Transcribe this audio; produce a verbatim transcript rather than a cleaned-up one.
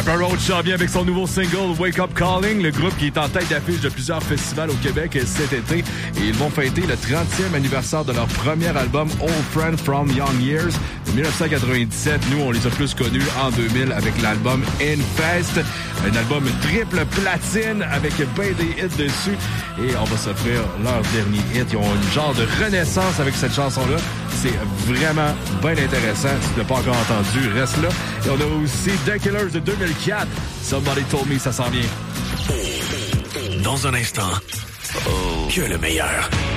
Papa Roach s'en vient avec son nouveau single Wake Up Calling, le groupe qui est en tête d'affiche de plusieurs festivals au Québec cet été. Et ils vont fêter le trentième anniversaire de leur premier album Old Friend from Young Years de dix-neuf cent quatre-vingt-dix-sept. Nous, on les a plus connus en deux mille avec l'album Infest, un album triple platine avec ben des hits dessus. Et on va s'offrir leur dernier hit. Ils ont une genre de renaissance avec cette chanson-là. C'est vraiment bien intéressant. Si tu n'as pas encore entendu, reste là. Et on a aussi The Killers de deux mille quatre. Somebody Told Me, ça s'en vient. Dans un instant, oh. que le meilleur.